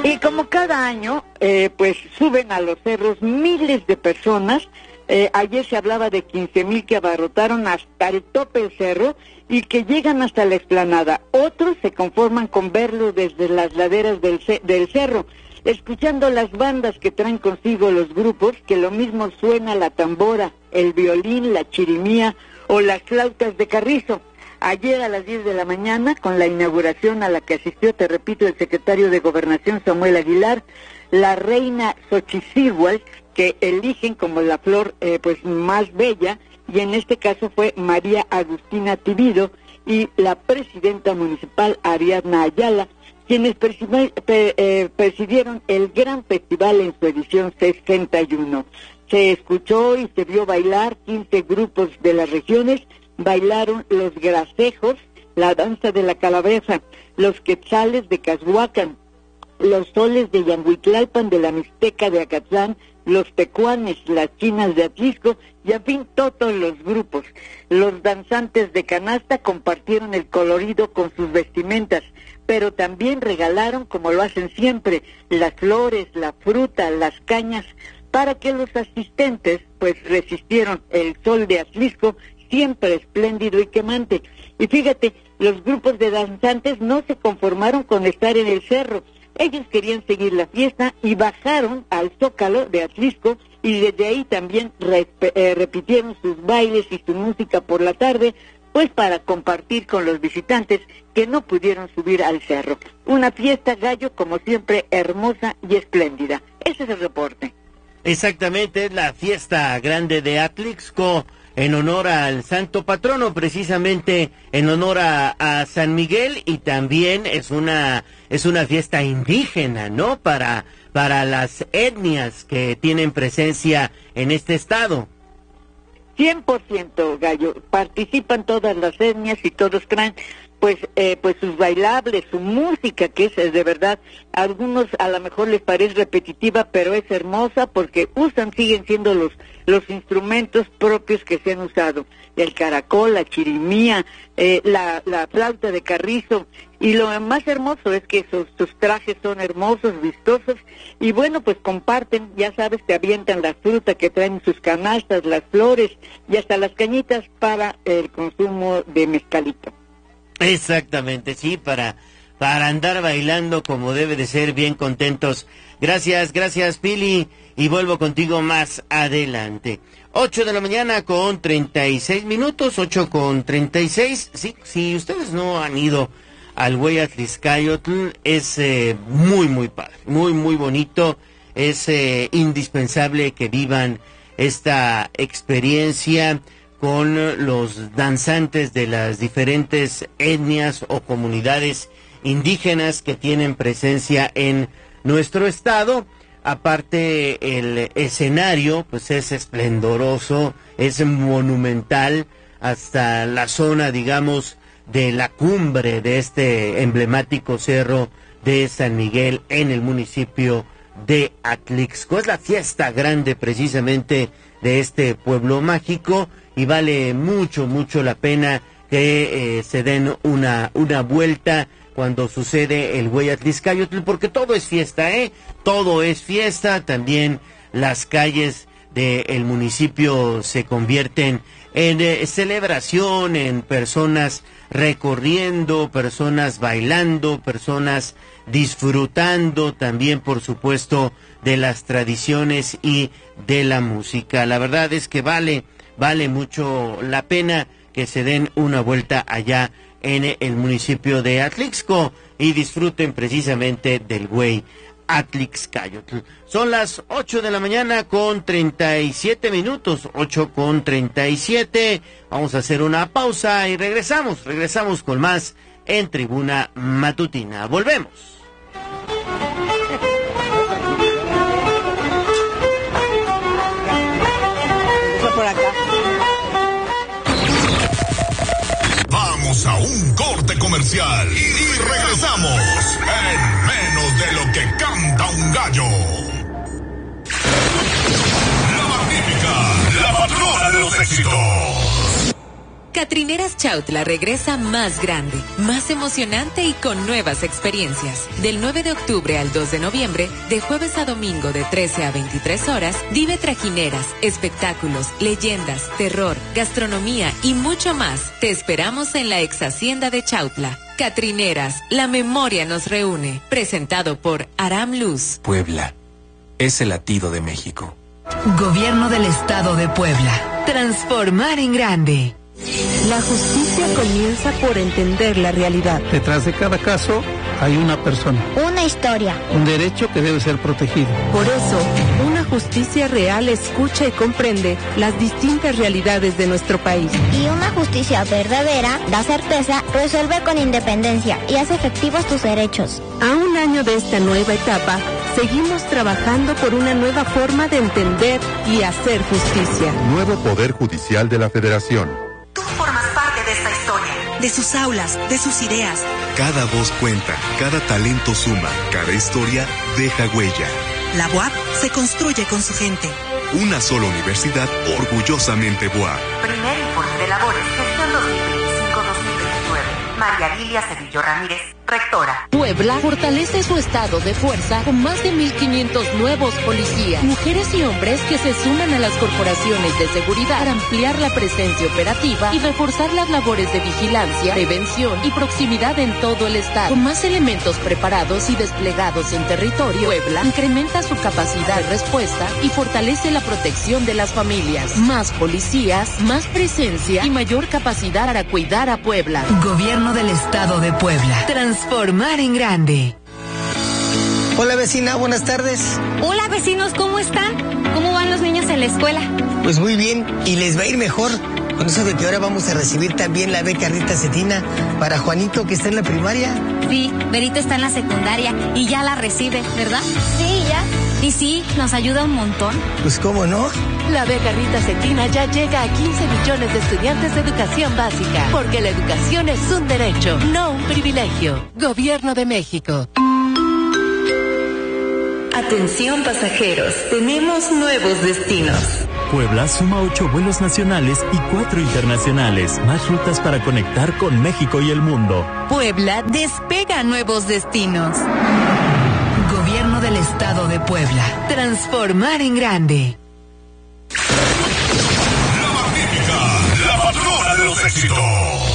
Y como cada año, pues suben a los cerros miles de personas. Ayer se hablaba de 15,000 que abarrotaron hasta el tope del cerro y que llegan hasta la explanada. Otros se conforman con verlo desde las laderas del cerro, escuchando las bandas que traen consigo los grupos, que lo mismo suena la tambora, el violín, la chirimía o las flautas de carrizo. Ayer a las 10 de la mañana, con la inauguración a la que asistió, te repito, el secretario de Gobernación Samuel Aguilar, la reina Xochicíhuatl, que eligen como la flor pues más bella, y en este caso fue María Agustina Tibido, y la presidenta municipal Ariadna Ayala, quienes presidieron el gran festival en su edición 61. Se escuchó y se vio bailar 15 grupos de las regiones. Bailaron los grasejos, la danza de la calabaza, los quetzales de Cashuacan, los soles de Yanguitlalpan, de la Mixteca de Acatlán, los tecuanes, las chinas de Atlisco, y en fin, todos los grupos. Los danzantes de canasta compartieron el colorido con sus vestimentas, pero también regalaron, como lo hacen siempre, las flores, la fruta, las cañas, para que los asistentes pues resistieron el sol de Atlisco, siempre espléndido y quemante. Y fíjate, los grupos de danzantes no se conformaron con estar en el cerro. Ellos querían seguir la fiesta y bajaron al Zócalo de Atlisco, y desde ahí también repitieron sus bailes y su música por la tarde, pues para compartir con los visitantes que no pudieron subir al cerro. Una fiesta, Gallo, como siempre, hermosa y espléndida. Ese es el reporte. Exactamente, es la fiesta grande de Atlixco, en honor al santo patrono, precisamente en honor a San Miguel, y también es una fiesta indígena, ¿no? Para las etnias que tienen presencia en este estado. 100%, Gallo, participan todas las etnias y todos traen pues sus bailables, su música, que es de verdad, a algunos a lo mejor les parece repetitiva, pero es hermosa porque siguen siendo los instrumentos propios que se han usado, el caracol, la chirimía, la flauta de carrizo, y lo más hermoso es que sus trajes son hermosos, vistosos, y bueno, pues comparten, ya sabes, te avientan la fruta que traen sus canastas, las flores, y hasta las cañitas para el consumo de mezcalito. Exactamente, sí, para andar bailando como debe de ser, bien contentos. Gracias, Pili, y vuelvo contigo más adelante. 8 de la mañana con 36 minutos, 8:36. Sí, si ustedes no han ido al Hueyatlixcayotl, es muy, muy padre, muy, muy bonito. Es indispensable que vivan esta experiencia con los danzantes de las diferentes etnias o comunidades indígenas que tienen presencia en nuestro estado. Aparte, el escenario pues es esplendoroso, es monumental, hasta la zona, digamos, de la cumbre de este emblemático cerro de San Miguel en el municipio de Atlixco. Es la fiesta grande precisamente de este pueblo mágico, y vale mucho, mucho la pena que se den una vuelta cuando sucede el Hueyatlixcayotl, porque todo es fiesta, todo es fiesta. También las calles del municipio se convierten en celebración, en personas recorriendo, personas bailando, personas disfrutando también, por supuesto, de las tradiciones y de la música. La verdad es que vale mucho la pena que se den una vuelta allá en el municipio de Atlixco y disfruten precisamente del Hueyatlixcayotl. Son las 8 de la mañana con 37 minutos, 8:37. Vamos a hacer una pausa y regresamos con más en Tribuna Matutina. Volvemos. Por acá. Vamos a un corte comercial y regresamos en menos de lo que canta un gallo. La magnífica, la patrona de los éxitos. Catrineras Chautla regresa más grande, más emocionante y con nuevas experiencias. Del 9 de octubre al 2 de noviembre, de jueves a domingo de 13 a 23 horas, vive trajineras, espectáculos, leyendas, terror, gastronomía y mucho más. Te esperamos en la ex hacienda de Chautla. Catrineras, la memoria nos reúne. Presentado por Aram Luz. Puebla es el latido de México. Gobierno del Estado de Puebla. Transformar en grande. La justicia comienza por entender la realidad. Detrás de cada caso hay una persona. Una historia. Un derecho que debe ser protegido. Por eso, una justicia real escucha y comprende las distintas realidades de nuestro país. Y una justicia verdadera da certeza, resuelve con independencia y hace efectivos tus derechos. A un año de esta nueva etapa, seguimos trabajando por una nueva forma de entender y hacer justicia. Nuevo Poder Judicial de la Federación. Tú formas parte de esta historia, de sus aulas, de sus ideas. Cada voz cuenta, cada talento suma, cada historia deja huella. La UAP se construye con su gente. Una sola universidad orgullosamente UAP. Primer informe de labores, gestión 2025-2029. María Lilia Cedillo Ramírez, rectora. Puebla fortalece su estado de fuerza con más de 1,500 nuevos policías, mujeres y hombres que se suman a las corporaciones de seguridad para ampliar la presencia operativa y reforzar las labores de vigilancia, prevención y proximidad en todo el estado. Con más elementos preparados y desplegados en territorio, Puebla incrementa su capacidad de respuesta y fortalece la protección de las familias. Más policías, más presencia y mayor capacidad para cuidar a Puebla. Gobierno del Estado de Puebla. Transformar en grande. Hola vecina, buenas tardes. Hola vecinos, ¿cómo están? ¿Cómo van los niños en la escuela? Pues muy bien, y les va a ir mejor. Con eso de que ahora vamos a recibir también la beca Rita Cetina para Juanito, que está en la primaria. Sí, Berito está en la secundaria y ya la recibe, ¿verdad? Sí, ya. Y sí, nos ayuda un montón. Pues cómo no. La beca Rita Cetina ya llega a 15 millones de estudiantes de educación básica, porque la educación es un derecho, no un privilegio. Gobierno de México. Atención pasajeros, tenemos nuevos destinos. Puebla suma 8 vuelos nacionales y 4 internacionales, más rutas para conectar con México y el mundo. Puebla despega a nuevos destinos. Gobierno del Estado de Puebla. Transformar en grande. La magnífica, la patrona de los éxitos.